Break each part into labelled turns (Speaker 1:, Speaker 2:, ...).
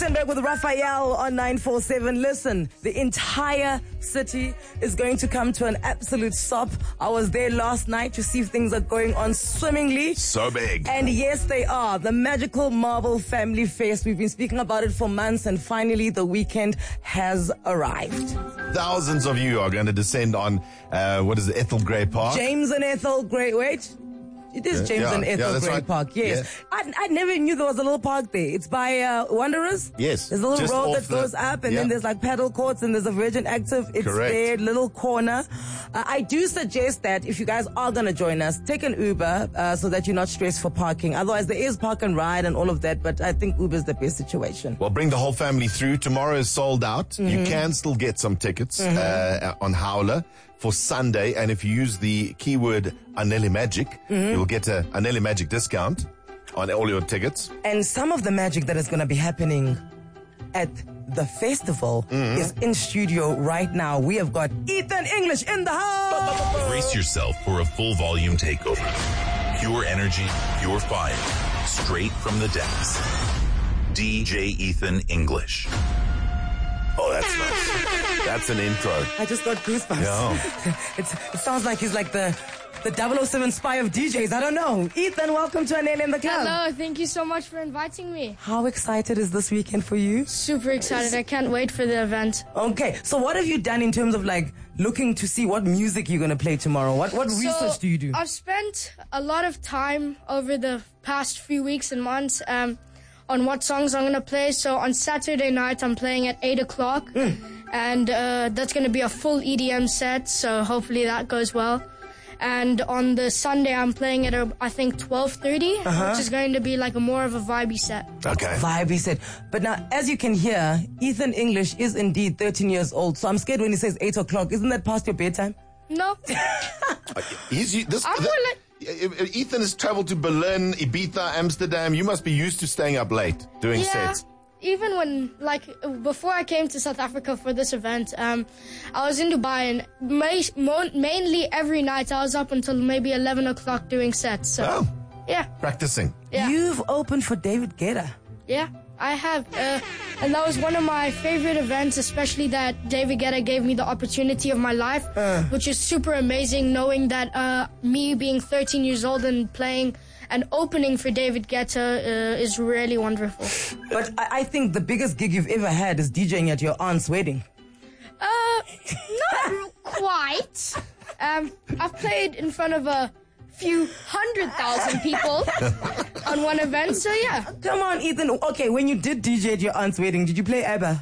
Speaker 1: Lichtenberg with Raphael on 947. Listen, the entire city is going to come to an absolute stop. I was there last night to see if things are going on swimmingly.
Speaker 2: So big.
Speaker 1: And yes, they are. The Magical Marble Family Fest. We've been speaking about it for months, and finally the weekend has arrived.
Speaker 2: Thousands of you are going to descend on, Ethel Gray Park.
Speaker 1: James and Ethel Gray. Wait. It is James and Ethel Gray Park, yes. Yeah. I never knew there was a little park there. It's by Wanderers.
Speaker 2: Yes.
Speaker 1: There's a little road that goes up, and then there's like paddle courts, and there's a Virgin Active. It's their little corner. I do suggest that if you guys are going to join us, take an Uber so that you're not stressed for parking. Otherwise, there is park and ride and all of that, but I think Uber is the best situation.
Speaker 2: Well, bring the whole family through. Tomorrow is sold out. Mm-hmm. You can still get some tickets on Howler for Sunday, and if you use the keyword Anele Magic, you'll get a Anele Magic discount on all your tickets.
Speaker 1: And some of the magic that is going to be happening at the festival is in studio right now. We have got Ethan English in the house.
Speaker 3: Brace yourself for a full volume takeover. Pure energy, pure fire, straight from the depths. DJ Ethan English.
Speaker 2: Oh, that's nice. That's an intro.
Speaker 1: I just got goosebumps.
Speaker 2: Yeah.
Speaker 1: It sounds like he's like the 007 spy of DJs. I don't know. Ethan, welcome to Anele in the Club.
Speaker 4: Hello, thank you so much for inviting me.
Speaker 1: How excited is this weekend for you?
Speaker 4: Super excited. I can't wait for the event.
Speaker 1: Okay, so what have you done in terms of like looking to see what music you're going to play tomorrow? What research do you do?
Speaker 4: I've spent a lot of time over the past few weeks and months on what songs I'm going to play. So on Saturday night, I'm playing at 8 o'clock. And that's going to be a full EDM set, so hopefully that goes well. And on the Sunday, I'm playing at, I think, 12:30, which is going to be like more of a vibey set.
Speaker 2: Okay.
Speaker 1: Vibey set. But now, as you can hear, Ethan English is indeed 13 years old. So I'm scared when he says 8 o'clock. Isn't that past your bedtime?
Speaker 4: No.
Speaker 2: Ethan has traveled to Berlin, Ibiza, Amsterdam. You must be used to staying up late doing sets.
Speaker 4: Even when, before I came to South Africa for this event, I was in Dubai, and mainly every night I was up until maybe 11 o'clock doing sets. So, yeah.
Speaker 2: Practicing.
Speaker 4: Yeah.
Speaker 1: You've opened for David Guetta.
Speaker 4: Yeah, I have. And that was one of my favorite events, especially that David Guetta gave me the opportunity of my life, which is super amazing, knowing that me being 13 years old and playing and opening for David Guetta is really wonderful.
Speaker 1: But I think the biggest gig you've ever had is DJing at your aunt's wedding.
Speaker 4: Not quite. I've played in front of a few 100,000 people on one event, so yeah.
Speaker 1: Come on, Ethan. Okay, when you did DJ at your aunt's wedding, did you play ABBA?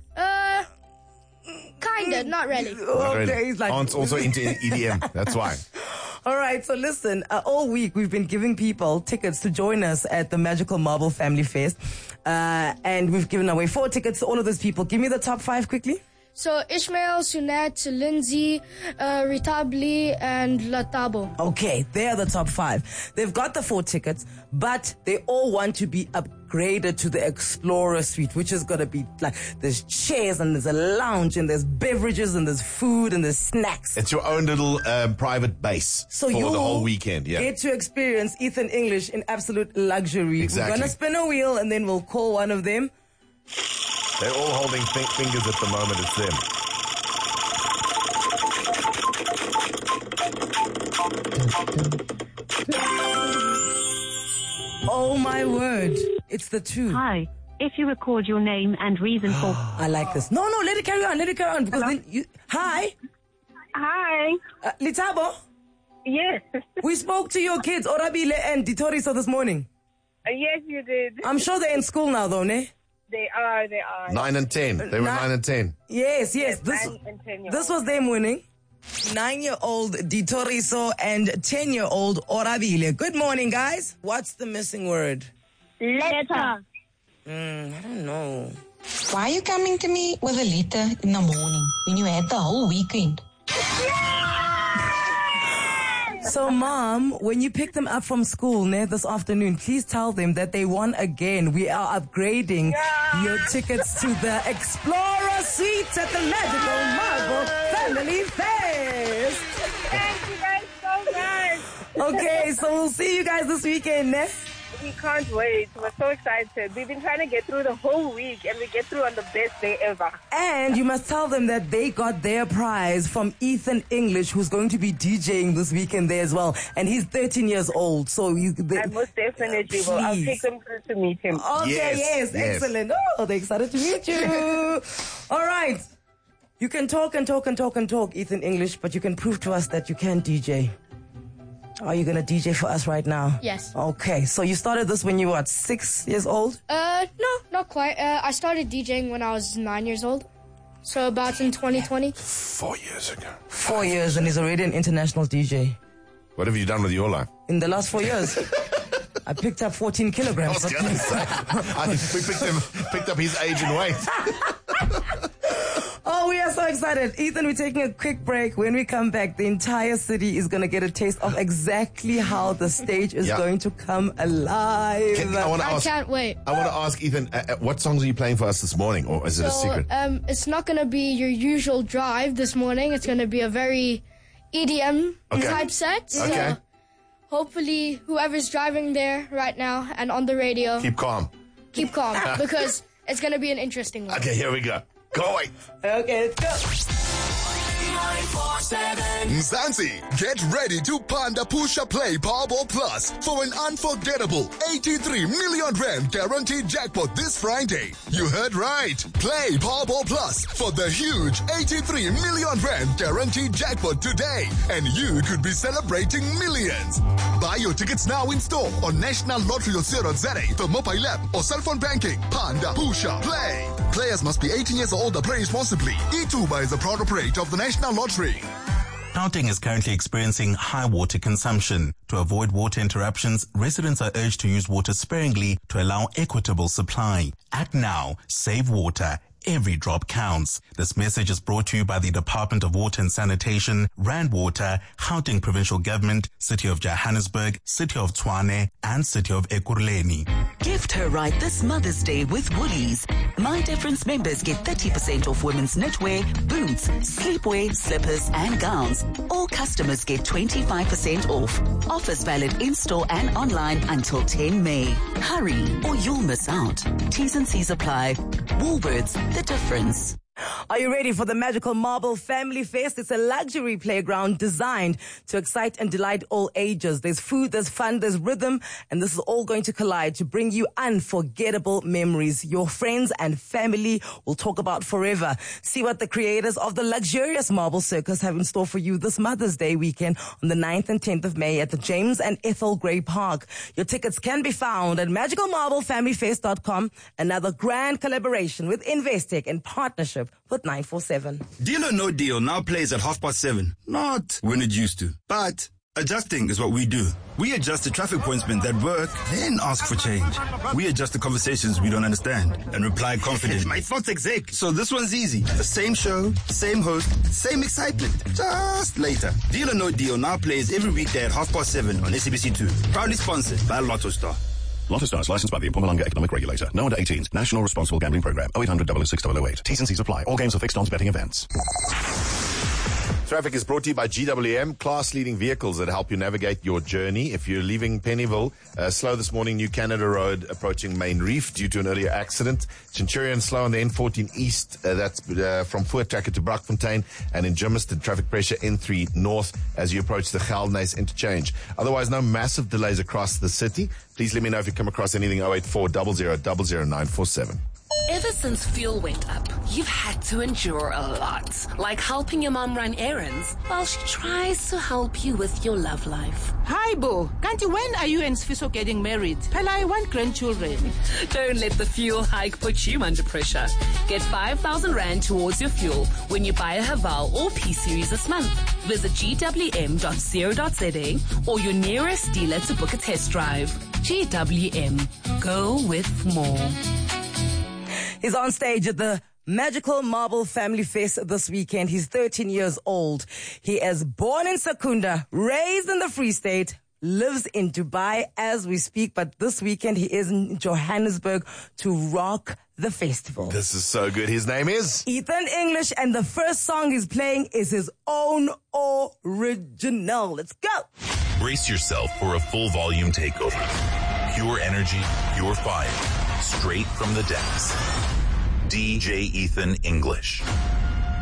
Speaker 4: Kinda, not really.
Speaker 1: Okay, he's like...
Speaker 2: Aunt's also into EDM, that's why.
Speaker 1: All right, so listen, all week we've been giving people tickets to join us at the Magical Marble Family Fest. And we've given away 4 tickets to all of those people. Give me the top 5 quickly.
Speaker 4: So Ishmael, Sunette, Lindsay, Ritabli, and Latabo.
Speaker 1: Okay, they're the top 5. They've got the 4 tickets, but they all want to be upgraded to the Explorer Suite, which is going to be like, there's chairs and there's a lounge and there's beverages and there's food and there's snacks.
Speaker 2: It's your own little private base for the whole weekend. Yeah.
Speaker 1: Get to experience Ethan English in absolute luxury.
Speaker 2: Exactly.
Speaker 1: We're going to spin a wheel and then we'll call one of them.
Speaker 2: They're all holding fingers at the moment. It's them.
Speaker 1: Oh my word. It's the 2.
Speaker 5: Hi. If you record your name and reason for...
Speaker 1: I like this. No, let it carry on. Because then you... Hi.
Speaker 6: Hi.
Speaker 1: Litabo.
Speaker 6: Yes.
Speaker 1: We spoke to your kids, Orabile and Ditoriso, this morning.
Speaker 6: Yes, you did.
Speaker 1: I'm sure they're in school now, though, ne?
Speaker 6: They are.
Speaker 2: 9 and 10. They were 9 and 10.
Speaker 1: Yes.
Speaker 6: 9 and 10
Speaker 1: This was them winning. 9-year-old Ditoriso and 10-year-old Orabile. Good morning, guys. What's the missing word?
Speaker 6: Letter.
Speaker 1: I don't know.
Speaker 7: Why are you coming to me with a letter in the morning when you had the whole weekend?
Speaker 1: So, Mom, when you pick them up from school this afternoon, please tell them that they won again. We are upgrading your tickets to the Explorer Suite at the Magical Marble Family Fest.
Speaker 6: Thank you guys so much.
Speaker 1: Okay, so we'll see you guys this weekend, ne?
Speaker 6: we can't wait. We're so excited. We've been trying to get through the whole week, and we get through on the best day ever.
Speaker 1: And you must tell them that they got their prize from Ethan English, who's going to be DJing this weekend there as well. And he's 13 years old, so
Speaker 6: I most definitely will. I'll take them through to meet him.
Speaker 1: Okay, yes, excellent. Oh, they're excited to meet you. All right. You can talk and talk and talk and talk, Ethan English, but you can prove to us that you can DJ. Are you going to DJ for us right now?
Speaker 4: Yes.
Speaker 1: Okay, so you started this when you were, 6 years old?
Speaker 4: No, not quite. I started DJing when I was 9 years old. So about in 2020.
Speaker 2: 4 years ago.
Speaker 1: 4 years, and he's already an international DJ.
Speaker 2: What have you done with your life?
Speaker 1: In the last 4 years, I picked up 14 kilograms.
Speaker 2: I was going to say, we picked up his age and weight.
Speaker 1: Oh, we are so excited. Ethan, we're taking a quick break. When we come back, the entire city is going to get a taste of exactly how the stage is going to come alive.
Speaker 4: I can't wait.
Speaker 2: I want to ask Ethan, what songs are you playing for us this morning, or is it a secret?
Speaker 4: It's not going to be your usual drive this morning. It's going to be a very EDM type set. So
Speaker 2: okay.
Speaker 4: Hopefully, whoever's driving there right now and on the radio,
Speaker 2: Keep calm.
Speaker 4: because it's going to be an interesting one.
Speaker 2: Okay, here we go. Go away.
Speaker 1: Okay, let's go.
Speaker 8: 947 Mzansi, get ready to Panda Pusha Play Powerball Plus for an unforgettable 83 million rand guaranteed jackpot this Friday. You heard right. Play Powerball Plus for the huge 83 million rand guaranteed jackpot today, and you could be celebrating millions. Buy your tickets now in store on nationallottery.co.za, the mobile app or cell phone banking. Panda Pusha Play. Players must be 18 years or older. Play responsibly. eTuba is a proud operator of the National Lottery.
Speaker 9: Gauteng is currently experiencing high water consumption. To avoid water interruptions, residents are urged to use water sparingly to allow equitable supply. Act now. Save water. Every drop counts. This message is brought to you by the Department of Water and Sanitation, Rand Water, Gauteng Provincial Government, City of Johannesburg, City of Tshwane, and City of Ekurhuleni.
Speaker 10: Gift her right this Mother's Day with Woolies. My Difference members get 30% off women's knitwear, boots, sleepwear, slippers, and gowns. All customers get 25% off. Offers valid in-store and online until 10 May. Hurry, or you'll miss out. T's and C's apply. Woolworths, the difference.
Speaker 1: Are you ready for the Magical Marble Family Fest? It's a luxury playground designed to excite and delight all ages. There's food, there's fun, there's rhythm, and this is all going to collide to bring you unforgettable memories. Your friends and family will talk about forever. See what the creators of the luxurious Marble Circus have in store for you this Mother's Day weekend on the 9th and 10th of May at the James and Ethel Gray Park. Your tickets can be found at magicalmarblefamilyfest.com. Another grand collaboration with Investec in partnership with 947.
Speaker 11: Deal or No Deal now plays at 7:30. Not when it used to, but adjusting is what we do. We adjust the traffic points that work, then ask for change. We adjust the conversations we don't understand and reply confidently. My thoughts exec. So this one's easy. The same show, same host, same excitement, just later. Deal or No Deal now plays every weekday at 7:30 on SABC2. Proudly sponsored by Lotto Star.
Speaker 12: Lotto Star is licensed by the Mpumalanga Economic Regulator. No under 18s. National Responsible Gambling Program. 0800 006 008. T's and C's apply. All games are fixed odds betting events.
Speaker 2: Traffic is brought to you by GWM, class-leading vehicles that help you navigate your journey. If you're leaving Pennyville, slow this morning, New Canada Road approaching Main Reef due to an earlier accident. Centurion slow on the N14 East, that's from Voortrekker to Brakfontein, and in Germiston, traffic pressure N3 North as you approach the Geldenhuys interchange. Otherwise, no massive delays across the city. Please let me know if you come across anything. 084 00 00947.
Speaker 13: Ever since fuel went up, you've had to endure a lot. Like helping your mom run errands while she tries to help you with your love life.
Speaker 14: Hi, Bo. Kanti, when are you and Sfiso getting married? Pella, I want grandchildren.
Speaker 13: Don't let the fuel hike put you under pressure. Get 5,000 Rand towards your fuel when you buy a Haval or P-Series this month. Visit gwm.co.za or your nearest dealer to book a test drive. GWM. Go with more.
Speaker 1: He's on stage at the Magical Marble Family Fest this weekend. He's 13 years old. He is born in Secunda, raised in the Free State, lives in Dubai as we speak, but this weekend he is in Johannesburg to rock the festival.
Speaker 2: This is so good. His name is
Speaker 1: Ethan English, and the first song he's playing is his own original. Let's go.
Speaker 3: Brace yourself for a full volume takeover. pure energy, pure fire, straight from the depths. DJ Ethan English.